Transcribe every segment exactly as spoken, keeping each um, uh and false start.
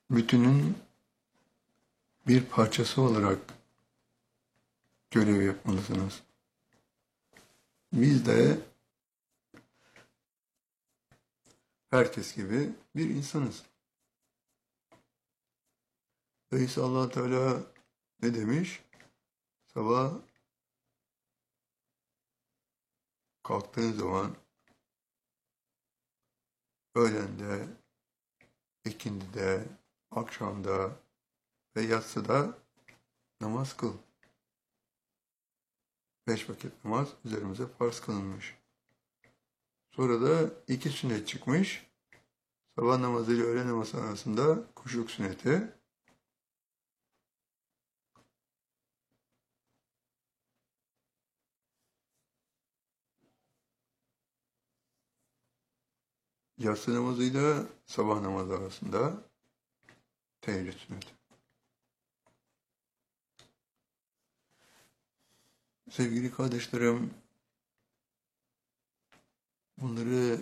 bütünün bir parçası olarak görev yapmalısınız. Biz de herkes gibi bir insanız. Dolayısıyla Allah Teala ne demiş? Sabah kalktığın zaman öğlende, ikindide, akşamda ve yatsıda namaz kıl. Beş vakit namaz üzerimize farz kılınmış. Sonra da iki sünnet çıkmış. Sabah namazı ile öğle namazı arasında kuşluk sünneti. Yatsı namazıyla sabah namazı arasında teheccüd sünneti. Sevgili kardeşlerim, bunları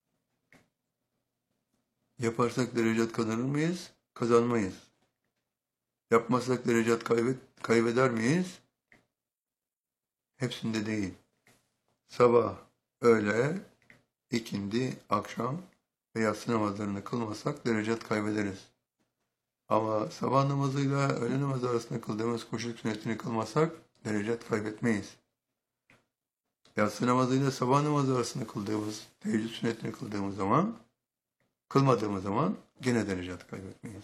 yaparsak derecat kazanır mıyız? Kazanmayız. Yapmazsak derecat kaybet, kaybeder miyiz? Hepsinde değil. Sabah, öğle, ikindi, akşam ve yatsı namazlarını kılmasak derecat kaybederiz. Ama sabah namazıyla öğle namazı arasında kıldığımız kuşluk sünnetini kılmasak derecat kaybetmeyiz. Yatsı namazıyla sabah namazı arasında kıldığımız teheccüd sünnetini kıldığımız zaman, kılmadığımız zaman gene derecat kaybetmeyiz.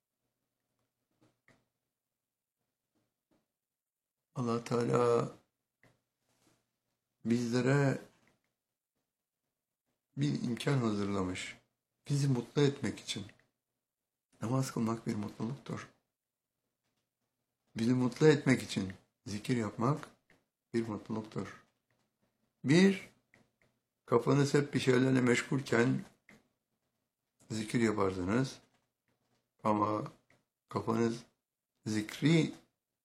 Allah Teala bizlere bir imkan hazırlamış. Bizi mutlu etmek için. Namaz kılmak bir mutluluktur. Bizi mutlu etmek için zikir yapmak bir mutluluktur. Bir, kafanız hep bir şeylerle meşgulken zikir yaparsınız. Ama kafanız zikri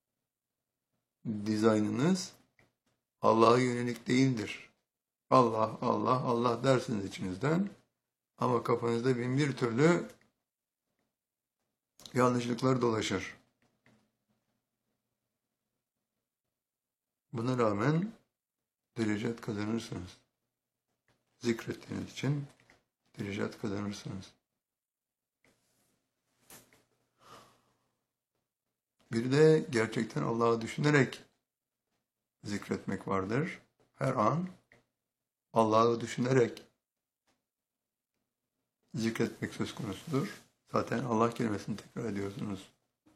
dizaynınız Allah'a yönelik değildir. Allah, Allah, Allah dersiniz içinizden. Ama kafanızda bin bir türlü yanlışlıklar dolaşır. Buna rağmen derecat kazanırsınız. Zikrettiğiniz için derecat kazanırsınız. Bir de gerçekten Allah'ı düşünerek zikretmek vardır. Her an Allah'ı düşünerek zikretmek söz konusudur. Zaten Allah kelimesini tekrar ediyorsunuz.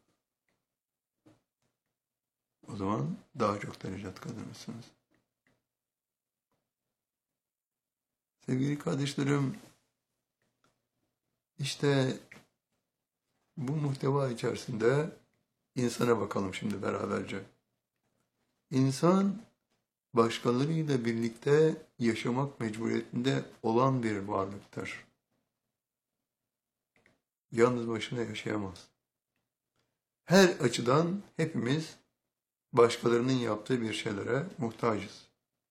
O zaman daha çok derecat kazanırsınız. Sevgili kardeşlerim, işte bu muhteva içerisinde insana bakalım şimdi beraberce. İnsan başkalarıyla birlikte yaşamak mecburiyetinde olan bir varlıktır. Yalnız başına yaşayamaz. Her açıdan hepimiz başkalarının yaptığı bir şeylere muhtacız.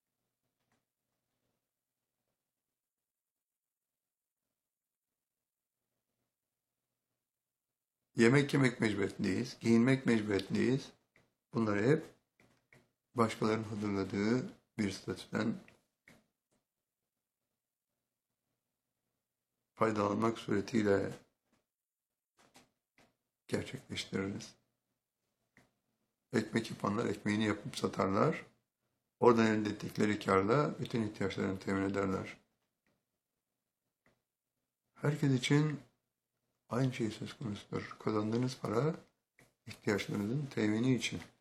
Yemek yemek mecburiyetindeyiz, giyinmek mecburiyetindeyiz. Bunları hep başkalarının hazırladığı bir statüden faydalanmak suretiyle gerçekleştiririz. Ekmek yapanlar ekmeğini yapıp satarlar. Oradan elde ettikleri kârla bütün ihtiyaçlarını temin ederler. Herkes için aynı şey söz konusudur. Kazandığınız para ihtiyaçlarınızın temini için.